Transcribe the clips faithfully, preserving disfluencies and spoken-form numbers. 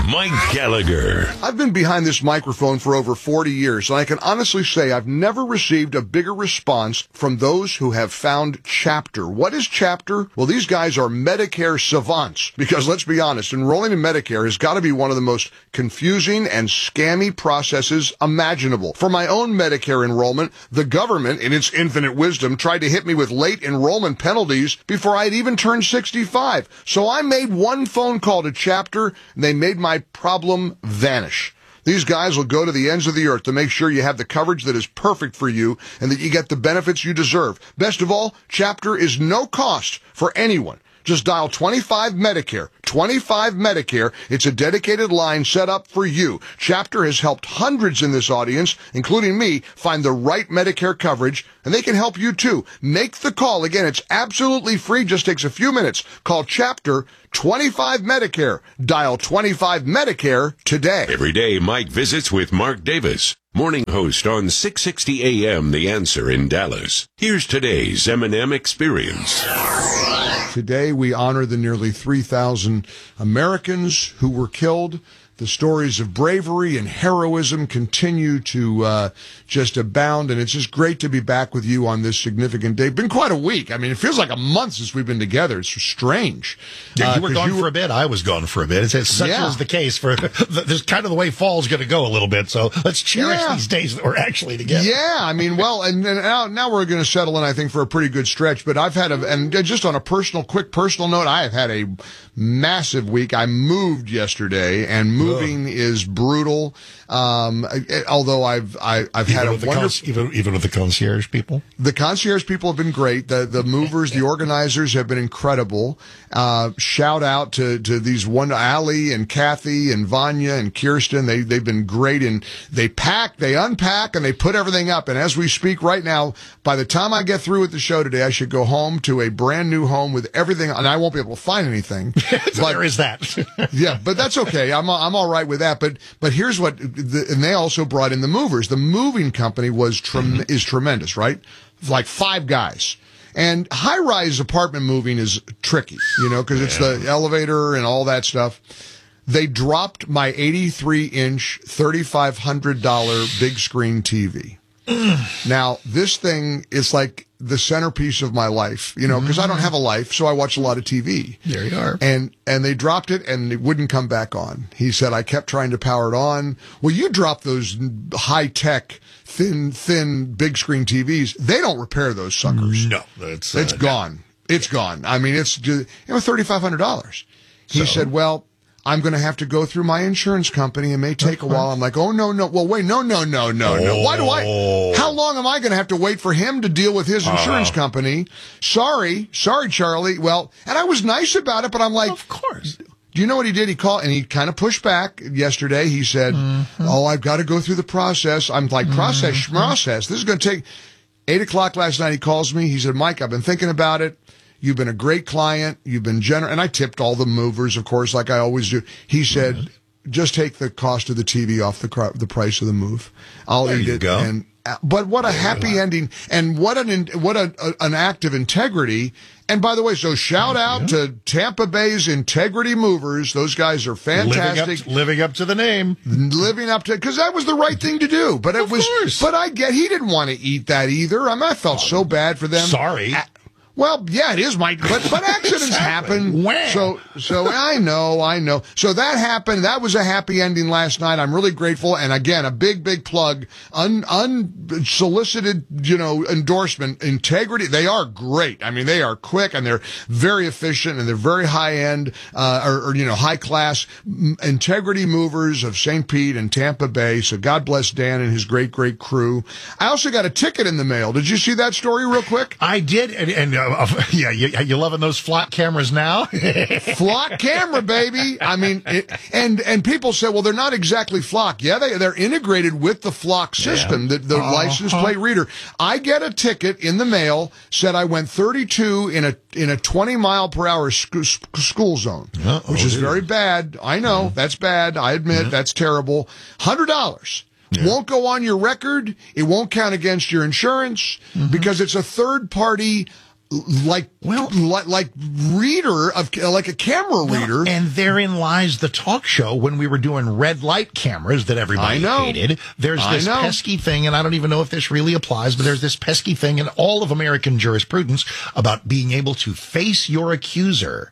Mike Gallagher. I've been behind this microphone for over forty years, and I can honestly say I've never received a bigger response from those who have found Chapter. What is Chapter? Well, these guys are Medicare savants, because let's be honest, enrolling in Medicare has got to be one of the most confusing and scammy processes imaginable. For my own Medicare enrollment, the government, in its infinite wisdom, tried to hit me with late enrollment penalties before I'd even turned sixty-five. So I made one phone call to Chapter, and they made my problem vanish. These guys will go to the ends of the earth to make sure you have the coverage that is perfect for you and that you get the benefits you deserve. Best of all, Chapter is no cost for anyone. Just dial twenty-five Medicare. twenty-five Medicare. It's a dedicated line set up for you. Chapter has helped hundreds in this audience, including me, find the right Medicare coverage, and they can help you too. Make the call. Again, it's absolutely free. Just takes a few minutes. Call Chapter twenty-five Medicare. Dial twenty-five Medicare today. Every day, Mike visits with Mark Davis, morning host on six sixty A M The Answer in Dallas. Here's today's M and M Experience. Today, we honor the nearly three thousand Americans who were killed. The stories of bravery and heroism continue to uh, just abound, and it's just great to be back with you on this significant day. It's been quite a week. I mean, it feels like a month since we've been together. It's strange. Yeah, you uh, were gone you for a bit. I was gone for a bit. It's, it's such yeah. is the case for this kind of the way fall's going to go a little bit. So let's cherish yeah. these days that we're actually together. Yeah, I mean, well, and, and now, now we're going to settle in, I think, for a pretty good stretch. But I've had a, and just on a personal, quick personal note, I have had a massive week. I moved yesterday, and moving Ugh. is brutal. Um, although I've I, I've even had a with wonderful cons- even even with the concierge people. The concierge people have been great. The the movers, the organizers have been incredible. Uh, shout out to to these one Allie and Kathy and Vanya and Kirsten. They they've been great, and they pack, they unpack, and they put everything up. And as we speak right now, by the time I get through with the show today, I should go home to a brand new home with everything, and I won't be able to find anything. So but, there is that. Yeah, but that's okay. I'm I'm all right with that. But but here's what, the, and they also brought in the movers. The moving company was trem- is tremendous, right? Like five guys. And high-rise apartment moving is tricky, you know, because it's the elevator and all that stuff. They dropped my eighty-three inch, thirty-five hundred dollars big screen T V. Now, this thing is like the centerpiece of my life, you know, because I don't have a life, so I watch a lot of T V. There you are. And and they dropped it, and it wouldn't come back on. He said, I kept trying to power it on. Well, you drop those high-tech, thin, thin, big-screen T Vs. They don't repair those suckers. No. That's, It's uh, gone. It's gone. I mean, it's just, you know, thirty-five hundred dollars. He So? said, well, I'm going to have to go through my insurance company. It may take a while. I'm like, oh, no, no. Well, wait, no, no, no, no, no. Why do I? How long am I going to have to wait for him to deal with his insurance uh, company? Sorry. Sorry, Charlie. Well, and I was nice about it, but I'm like, of course. Do you know what he did? He called, and he kind of pushed back yesterday. He said, mm-hmm. oh, I've got to go through the process. I'm like, process, mm-hmm. process. This is going to take eight o'clock last night. He calls me. He said, Mike, I've been thinking about it. You've been a great client. You've been generous. And I tipped all the movers, of course, like I always do. He said, mm-hmm. just take the cost of the T V off the the price of the move. I'll there eat you it. Go. And but what a happy ending, and what an what a, a, an act of integrity. And by the way, so shout out yeah. to Tampa Bay's Integrity Movers. Those guys are fantastic. Living up to, living up to the name. Living up to, because that was the right thing to do. But it of was, course. but I get, he didn't want to eat that either. I mean, I felt oh, so bad for them. Sorry. I, Well, yeah, it is, Mike, but, but accidents exactly. happen. When? So, so I know, I know. So that happened. That was a happy ending last night. I'm really grateful. And again, a big, big plug, un, unsolicited, you know, endorsement, Integrity. They are great. I mean, they are quick and they're very efficient and they're very high end, uh, or, or, you know, high class Integrity Movers of Saint Pete and Tampa Bay. So God bless Dan and his great, great crew. I also got a ticket in the mail. Did you see that story real quick? I did. And, and uh, Uh, yeah, you, you loving those flock cameras now? Flock camera, baby. I mean, it, and and people say, well, they're not exactly flock. Yeah, they they're integrated with the flock system, yeah. the, the uh-huh. license plate reader. I get a ticket in the mail. Said I went thirty-two in a in a twenty mile per hour sc- school zone, Uh-oh, which is dude. very bad. I know yeah. that's bad. I admit yeah. that's terrible. Hundred dollars. Yeah. Won't go on your record. It won't count against your insurance mm-hmm. because it's a third party like Well- like, like reader of like a camera reader. And therein lies the talk show when we were doing red light cameras that everybody I know. hated. There's I this know. pesky thing, and I don't even know if this really applies, but there's this pesky thing in all of American jurisprudence about being able to face your accuser.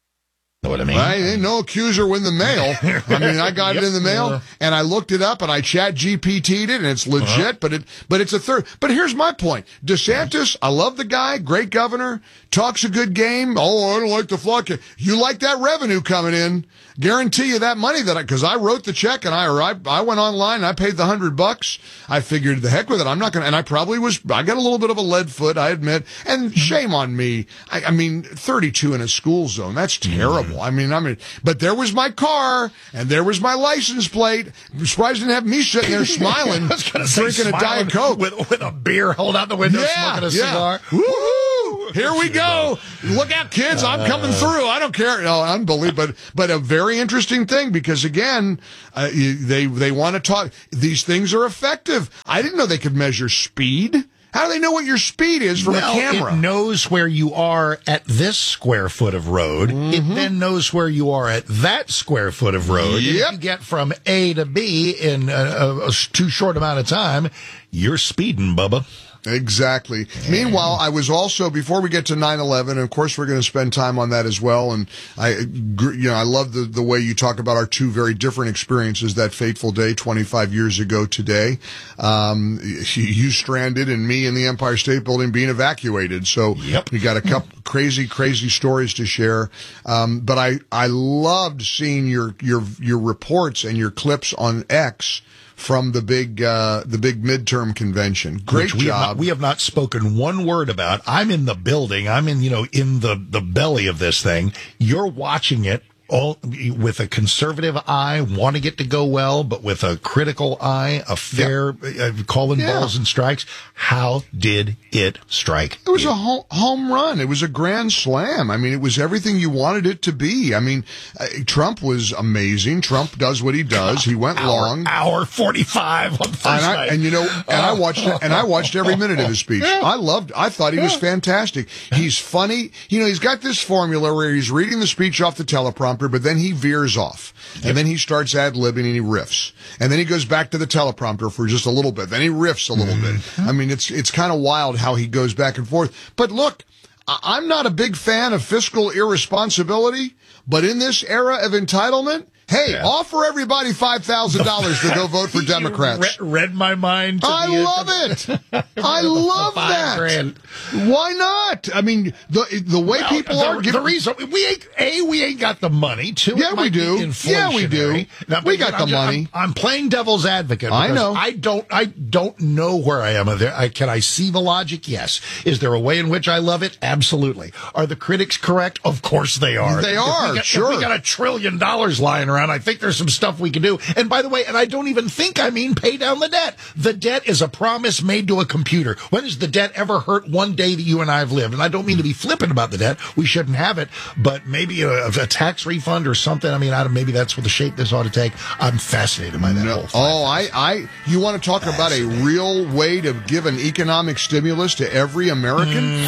Know what I mean? I ain't no accuser in the mail. I mean, I got Yep. it in the mail Yeah. and I looked it up and I chat G P T'd it and it's legit, Uh-huh. but it, but it's a third. But here's my point. DeSantis, I love the guy, great governor, talks a good game. Oh, I don't like the flock. You like that revenue coming in. Guarantee you that money that I, cause I wrote the check and I, or I, I went online and I paid the hundred bucks. I figured the heck with it. I'm not going to, and I probably was, I got a little bit of a lead foot, I admit, and shame on me. I, I mean, thirty-two in a school zone. That's terrible. I mean, I mean, but there was my car and there was my license plate. I'm surprised they didn't have me sitting there smiling, I was gonna say, drinking a smiling Diet Coke. with, with a beer, hold out the window, smoking a cigar. Woohoo! Here we go. Look out, kids. I'm coming through. I don't care. No, unbelievable. But, but a very interesting thing because, again, uh, you- they, they want to talk. These things are effective. I didn't know they could measure speed. How do they know what your speed is from Well, a camera? it knows where you are at this square foot of road. It then knows where you are at that square foot of road. And Yep. if you get from A to B in a, a, a too short amount of time, you're speeding, Bubba. Exactly. Meanwhile, I was also, before we get to nine eleven, and of course we're going to spend time on that as well, and I, agree- you know, I love the, the way you talk about our two very different experiences that fateful day twenty-five years ago today. Um, you stranded and me in the Empire State Building being evacuated. So Yep. we got a couple crazy, crazy stories to share. Um, but I, I loved seeing your, your, your reports and your clips on X from the big, uh, the big midterm convention. Great Which we job. Have not, we have not spoken one word about. I'm in the building. I'm in, you know, in the, the belly of this thing. You're watching it all with a conservative eye, wanting it to go well, but with a critical eye, a fair, uh, calling Yeah. balls and strikes. How did it strike? It was a home, home run. It was a grand slam. I mean, it was everything you wanted it to be. I mean, uh, Trump was amazing. Trump does what he does. He went hour, long. Hour forty-five on Thursday. And, I, and you know, and I watched it, and I watched every minute of his speech. I loved, I thought he was fantastic. He's funny. You know, he's got this formula where he's reading the speech off the teleprompter, but then he veers off. And then he starts ad-libbing and he riffs. And then he goes back to the teleprompter for just a little bit. Then he riffs a little bit. I mean, it's, it's kind of wild how he goes back and forth. But look, I- I'm not a big fan of fiscal irresponsibility, but in this era of entitlement, hey, Yeah. offer everybody five thousand dollars to go vote for You Democrats. Re- read my mind. To I the, love it. I love Five that. grand. Why not? I mean, the the way Well, people the, are the giving. reason we ain't a we ain't got the money. Two, it Yeah, we might be do. Yeah, we do. inflationary. Now, We but got I'm the just- money. I'm, I'm playing devil's advocate. I because know. I don't. I don't know where I am. Are there, I, can I see the logic? Yes. Is there a way in which I love it? Absolutely. Are the critics correct? Of course they are. They If we are, got- sure. If we got a trillion dollars lying around, I think there's some stuff we can do. And by the way, and I don't even think I mean pay down the debt. The debt is a promise made to a computer. When has the debt ever hurt one day that you and I have lived? And I don't mean to be flippant about the debt. We shouldn't have it, but maybe a, a tax refund or something. I mean, I don't, maybe that's what the shape this ought to take. I'm fascinated by that No. whole thing. Oh, I, I, you want to talk about a real way to give an economic stimulus to every American?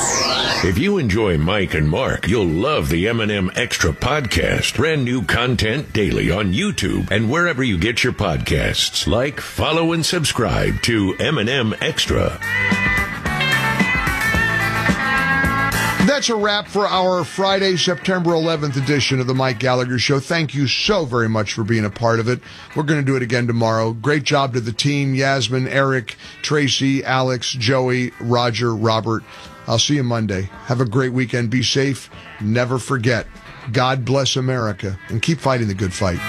If you enjoy Mike and Mark, you'll love the M and M Extra podcast. Brand new content daily on YouTube and wherever you get your podcasts. Like, follow, and subscribe to M and M Extra. That's a wrap for our Friday, September eleventh edition of the Mike Gallagher Show. Thank you so very much for being a part of it. We're going to do it again tomorrow. Great job to the team, Yasmin, Eric, Tracy, Alex, Joey, Roger, Robert. I'll see you Monday. Have a great weekend. Be safe. Never forget, God bless America, and keep fighting the good fight.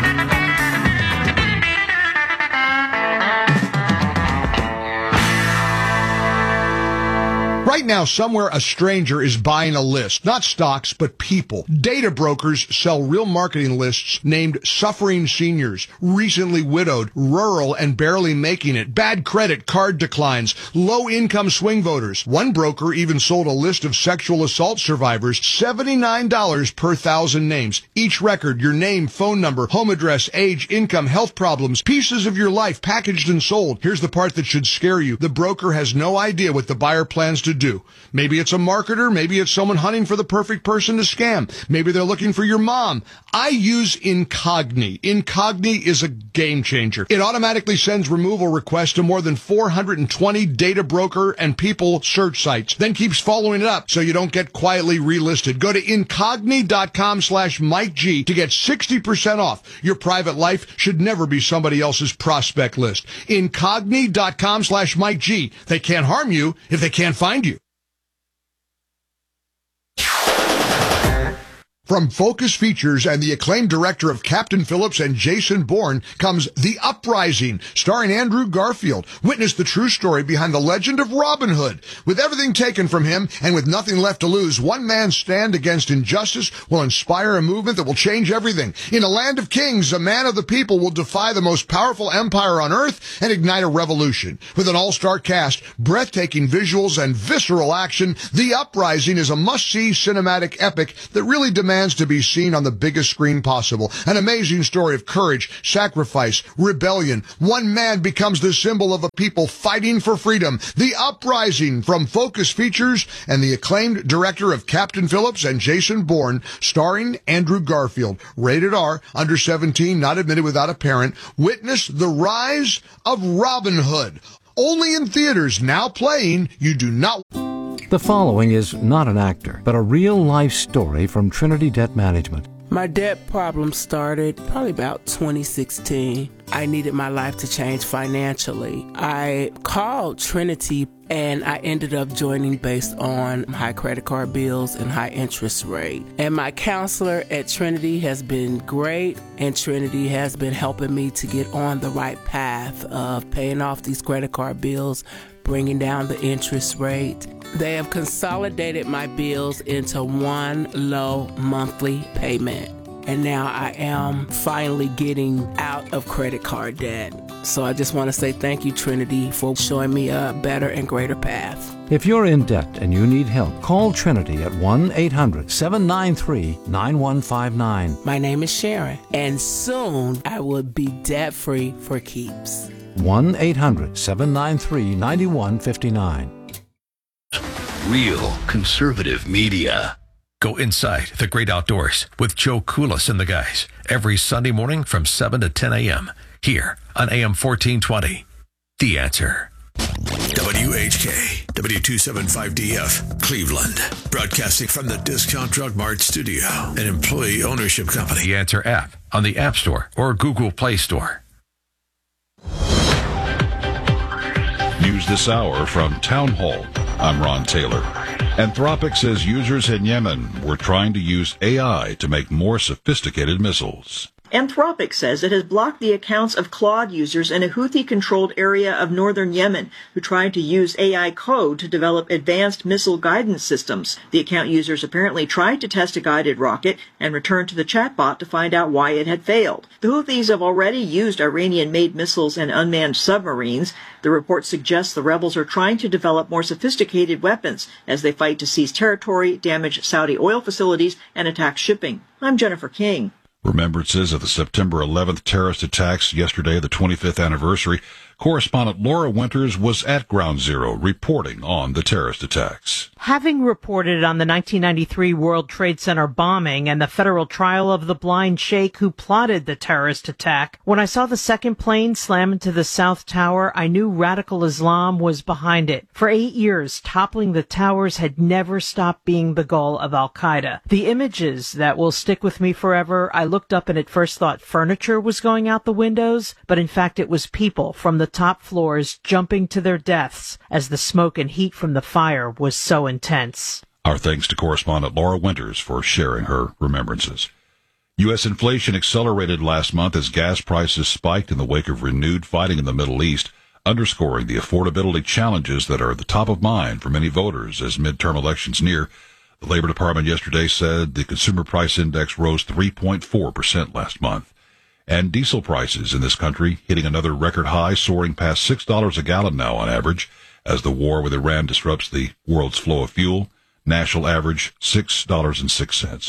Right now, somewhere a stranger is buying a list. Not stocks, but people. Data brokers sell real marketing lists named suffering seniors, recently widowed, rural and barely making it, bad credit, card declines, low-income swing voters. One broker even sold a list of sexual assault survivors, seventy-nine dollars per thousand names. Each record, your name, phone number, home address, age, income, health problems, pieces of your life packaged and sold. Here's the part that should scare you. The broker has no idea what the buyer plans to do do. Maybe it's a marketer. Maybe it's someone hunting for the perfect person to scam. Maybe they're looking for your mom. I use Incogni. Incogni is a game changer. It automatically sends removal requests to more than four hundred twenty data broker and people search sites, then keeps following it up so you don't get quietly relisted. Go to Incogni.com slash Mike G to get sixty percent off. Your private life should never be somebody else's prospect list. Incogni.com slash Mike G. They can't harm you if they can't find you. From Focus Features and the acclaimed director of Captain Phillips and Jason Bourne comes The Uprising, starring Andrew Garfield. Witness the true story behind the legend of Robin Hood. With everything taken from him and with nothing left to lose, one man's stand against injustice will inspire a movement that will change everything. In a land of kings, a man of the people will defy the most powerful empire on earth and ignite a revolution. With an all-star cast, breathtaking visuals, and visceral action, The Uprising is a must-see cinematic epic that really demands to be seen on the biggest screen possible. An amazing story of courage, sacrifice, rebellion. One man becomes the symbol of a people fighting for freedom. The Uprising from Focus Features and the acclaimed director of Captain Phillips and Jason Bourne, starring Andrew Garfield. Rated R, under seventeen, not admitted without a parent. Witness the rise of Robin Hood. Only in theaters, now playing. You do not... The following is not an actor, but a real-life story from Trinity Debt Management. My debt problem started probably about twenty sixteen. I needed my life to change financially. I called Trinity and I ended up joining based on high credit card bills and high interest rate. And my counselor at Trinity has been great, and Trinity has been helping me to get on the right path of paying off these credit card bills, bringing down the interest rate. They have consolidated my bills into one low monthly payment. And now I am finally getting out of credit card debt. So I just want to say thank you, Trinity, for showing me a better and greater path. If you're in debt and you need help, call Trinity at one eight hundred seven nine three nine one five nine. My name is Sharon, and soon I will be debt-free for keeps. one eight hundred seven nine three nine one five nine. Real conservative media. Go inside the great outdoors with Joe Koulis and the guys every Sunday morning from seven to ten a.m. here on A M fourteen twenty. The Answer. W H K, W two seventy-five D F, Cleveland. Broadcasting from the Discount Drug Mart studio, an employee ownership company. The Answer app on the App Store or Google Play Store. News this hour from Town Hall. I'm Ron Taylor. Anthropic says users in Yemen were trying to use A I to make more sophisticated missiles. Anthropic says it has blocked the accounts of Claude users in a Houthi-controlled area of northern Yemen who tried to use A I code to develop advanced missile guidance systems. The account users apparently tried to test a guided rocket and returned to the chatbot to find out why it had failed. The Houthis have already used Iranian-made missiles and unmanned submarines. The report suggests the rebels are trying to develop more sophisticated weapons as they fight to seize territory, damage Saudi oil facilities, and attack shipping. I'm Jennifer King. Remembrances of the September eleventh terrorist attacks yesterday, the twenty-fifth anniversary. Correspondent Laura Winters was at Ground Zero reporting on the terrorist attacks. Having reported on the nineteen ninety-three World Trade Center bombing and the federal trial of the blind sheikh who plotted the terrorist attack, when I saw the second plane slam into the South Tower, I knew radical Islam was behind it. For eight years, toppling the towers had never stopped being the goal of Al-Qaeda. The images that will stick with me forever, I looked up and at first thought furniture was going out the windows, but in fact it was people from the top floors jumping to their deaths as the smoke and heat from the fire was so intense. Our thanks to correspondent Laura Winters for sharing her remembrances. U S inflation accelerated last month as gas prices spiked in the wake of renewed fighting in the Middle East, underscoring the affordability challenges that are at the top of mind for many voters as midterm elections near. The Labor Department yesterday said the Consumer Price Index rose three point four percent last month. And diesel prices in this country hitting another record high, soaring past six dollars a gallon now on average, as the war with Iran disrupts the world's flow of fuel. National average, six dollars and six cents.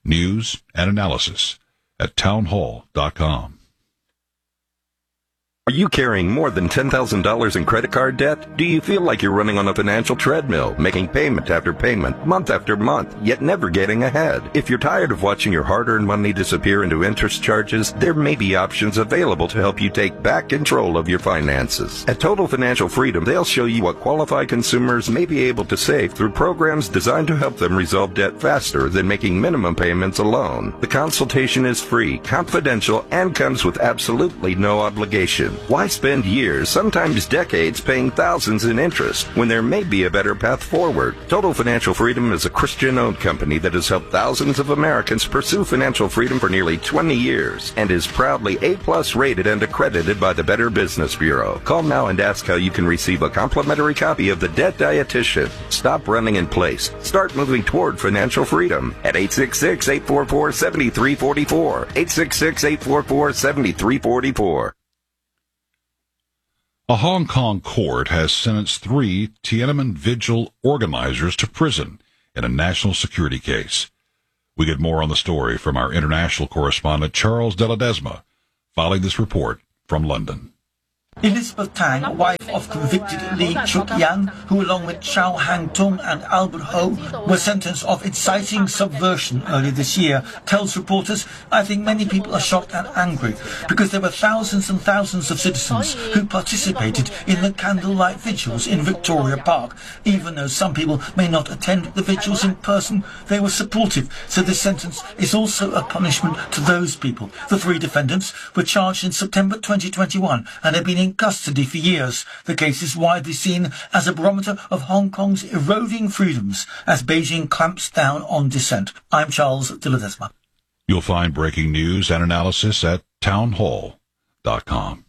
News and analysis at townhall dot com. Are you carrying more than ten thousand dollars in credit card debt? Do you feel like you're running on a financial treadmill, making payment after payment, month after month, yet never getting ahead? If you're tired of watching your hard-earned money disappear into interest charges, there may be options available to help you take back control of your finances. At Total Financial Freedom, they'll show you what qualified consumers may be able to save through programs designed to help them resolve debt faster than making minimum payments alone. The consultation is free, confidential, and comes with absolutely no obligation. Why spend years, sometimes decades, paying thousands in interest when there may be a better path forward? Total Financial Freedom is a Christian-owned company that has helped thousands of Americans pursue financial freedom for nearly twenty years and is proudly A-plus rated and accredited by the Better Business Bureau. Call now and ask how you can receive a complimentary copy of The Debt Dietitian. Stop running in place. Start moving toward financial freedom at eight six six, eight four four, seven three four four, eight six six, eight four four, seven three four four. A Hong Kong court has sentenced three Tiananmen Vigil organizers to prison in a national security case. We get more on the story from our international correspondent Charles de Ledesma, filing this report from London. Elizabeth Tang, wife of convicted Lee Chuk-yang, who along with Chow Hang-tung and Albert Ho were sentenced of inciting subversion earlier this year, tells reporters, "I think many people are shocked and angry because there were thousands and thousands of citizens who participated in the candlelight vigils in Victoria Park. Even though some people may not attend the vigils in person, they were supportive, so this sentence is also a punishment to those people." The three defendants were charged in September twenty twenty-one and have been in custody for years. The case is widely seen as a barometer of Hong Kong's eroding freedoms as Beijing clamps down on dissent. I'm Charles de Ledesma. You'll find breaking news and analysis at townhall dot com.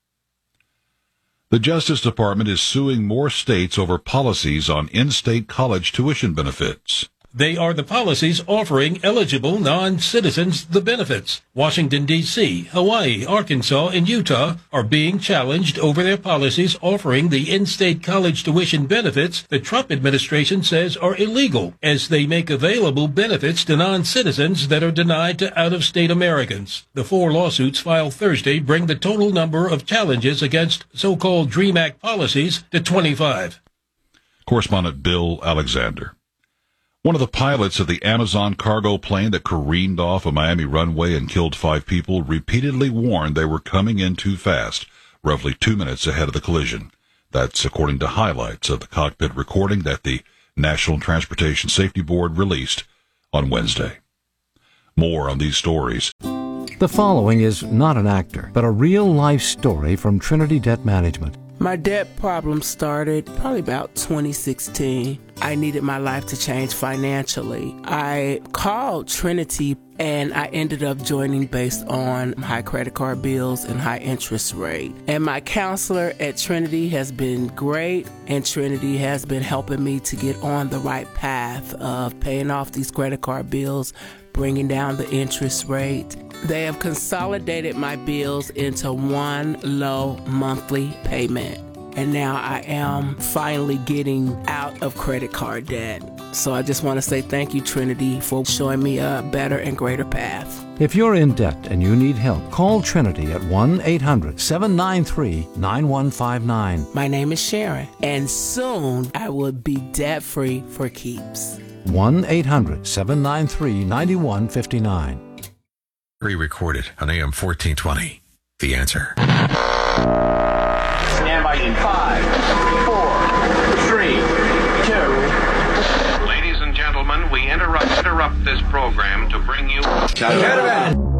The Justice Department is suing more states over policies on in-state college tuition benefits. They are the policies offering eligible non-citizens the benefits. Washington, D C, Hawaii, Arkansas, and Utah are being challenged over their policies offering the in-state college tuition benefits the Trump administration says are illegal, as they make available benefits to non-citizens that are denied to out-of-state Americans. The four lawsuits filed Thursday bring the total number of challenges against so-called DREAM Act policies to twenty-five. Correspondent Bill Alexander. One of the pilots of the Amazon cargo plane that careened off a Miami runway and killed five people repeatedly warned they were coming in too fast, roughly two minutes ahead of the collision. That's according to highlights of the cockpit recording that the National Transportation Safety Board released on Wednesday. More on these stories. The following is not an actor, but a real-life story from Trinity Debt Management. My debt problem started probably about twenty sixteen. I needed my life to change financially. I called Trinity and I ended up joining based on high credit card bills and high interest rate. And my counselor at Trinity has been great, and Trinity has been helping me to get on the right path of paying off these credit card bills, bringing down the interest rate. They have consolidated my bills into one low monthly payment. And now I am finally getting out of credit card debt. So I just want to say thank you, Trinity, for showing me a better and greater path. If you're in debt and you need help, call Trinity at one eight hundred, seven nine three, nine one five nine. My name is Sharon, and soon I will be debt-free for keeps. one eight hundred, seven nine three, nine one five nine. Re-recorded on A M fourteen twenty. The Answer. Stand by in five, four, three, two. Ladies and gentlemen, we interrupt interrupt this program to bring you. Caravan.